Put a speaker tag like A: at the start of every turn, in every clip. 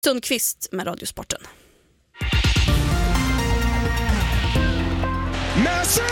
A: Sundqvist med Radiosporten.
B: Messi!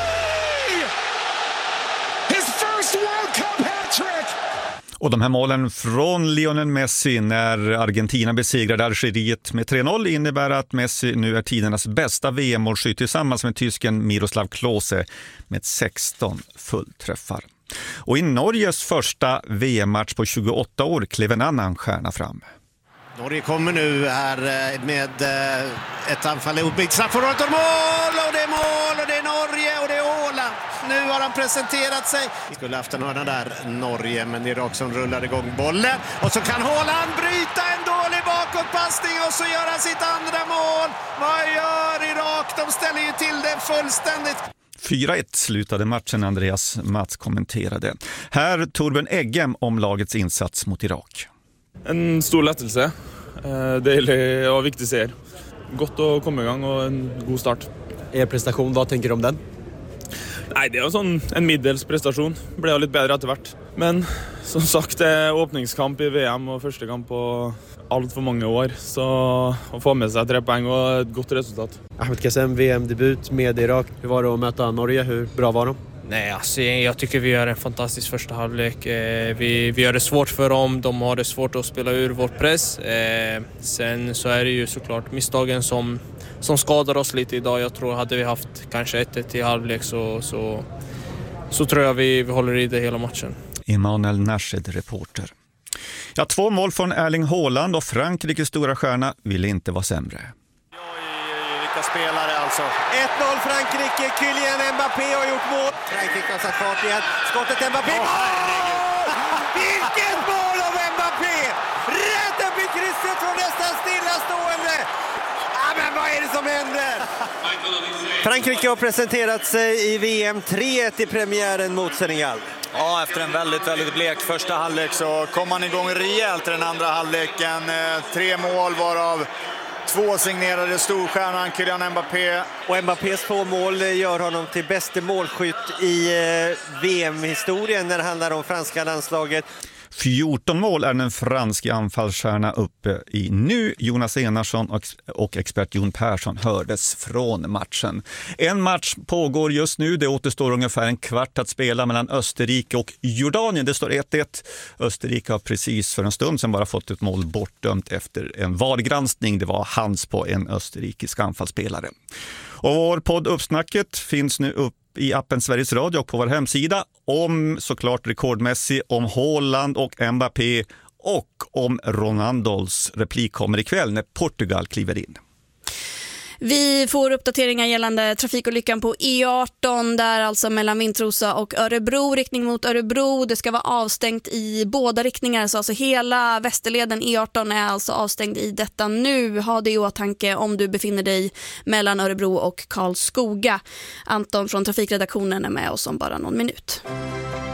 B: His first World Cup hat-trick!
C: Och de här målen från Lionel Messi när Argentina besegrade Algeriet med 3-0 innebär att Messi nu är tidernas bästa VM-målskytt tillsammans med tysken Miroslav Klose med 16 fullträffar. Och i Norges första VM-match på 28 år klev en annan stjärna fram.
D: Norge kommer nu här med ett anfall uppbyggt. Straffområdet och mål! Och det är mål! Och det är Norge! Och det är Åland! Nu har han presenterat sig. Skulle haft en hörna där, Norge, men det är Irak som rullar igång bollen. Och så kan Håland bryta en dålig bakåtpassning och så gör han sitt andra mål. Vad gör Irak? De ställer ju till det fullständigt.
C: 4-1 slutade matchen, Andreas Mats kommenterade. Här Torbjörn Eggem om lagets insats mot Irak.
E: En stor lettelse. Deilig og viktig seger. Godt å komme i gang og en god start.
F: Prestation, vad tänker du om den?
E: Nei, det er jo en middels prestasjon. Ble jo litt bedre etter hvert. Men som sagt, det er åpningskamp i VM og første kamp på alt for mange år. Så å få med seg 3 poäng og et godt resultat.
F: Ahmed Kassem, VM-debut med Irak. Hur var det att möta Norge? Hur bra var de?
G: Nej, alltså, jag tycker vi gör en fantastisk första halvlek. Vi gör det svårt för dem. De har det svårt att spela ur vår press. Sen så är det ju såklart misstagen som skadar oss lite idag. Jag tror hade vi haft kanske 1-1 i halvlek så tror jag vi håller i det hela matchen.
C: Emanuel Nashed, reporter. Ja, 2 mål från Erling Haaland och Frankrikes stora stjärna ville inte vara sämre.
D: Vilka spelare alltså. 1-0 Frankrike, Kylian Mbappé har gjort mål. Frankrike har satt fart igen. Skottet Mbappé. Mål! Vilket mål av Mbappé! Rätt upp i krysset från nästan stillastående. Ja, men vad är det som händer? Frankrike har presenterat sig i VM 3-1 i premiären mot Senegal.
H: Ja, efter en väldigt, väldigt blek första halvlek så kom man igång rejält i den andra halvleken. 3 mål varav 2 signerade storstjärnan Kylian Mbappé.
D: Och Mbappés 2 mål gör honom till bäste målskytt i VM-historien när det handlar om franska landslaget.
C: 14 mål är den franska anfallsstjärna uppe i nu. Jonas Enarsson och expert Jon Persson hördes från matchen. En match pågår just nu. Det återstår ungefär en kvart att spela mellan Österrike och Jordanien. Det står 1-1. Österrike har precis för en stund sedan bara fått ett mål bortdömt efter en VAR-granskning. Det var hands på en österrikisk anfallsspelare. Och vår podd Uppsnacket finns nu upp i appen Sveriges Radio och på vår hemsida om såklart rekordmässig, om Haaland och Mbappé och om Ronaldos replik kommer ikväll när Portugal kliver in.
A: Vi får uppdateringar gällande trafikolyckan på E18 där alltså mellan Vintrosa och Örebro, riktning mot Örebro. Det ska vara avstängt i båda riktningar, så alltså hela västerleden E18 är alltså avstängd i detta nu. Ha det i åtanke om du befinner dig mellan Örebro och Karlskoga. Anton från trafikredaktionen är med oss om bara någon minut.